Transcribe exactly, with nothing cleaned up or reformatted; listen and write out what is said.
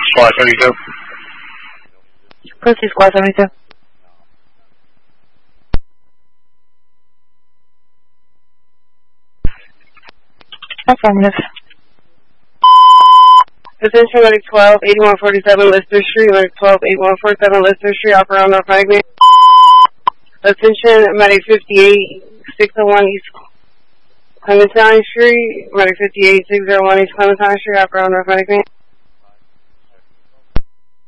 Squad seventy-two. Pussy Squad seventy-two. Affirmative. Attention, Medic twelve, eighty-one forty-seven Lister Street, Medic twelve, eighty-one forty-seven Lister Street, operate on Franklin. Attention, Medic fifty-eight, six oh one East Clementine Street, Medic fifty-eight, six oh one East Clementine Street, operate on Franklin.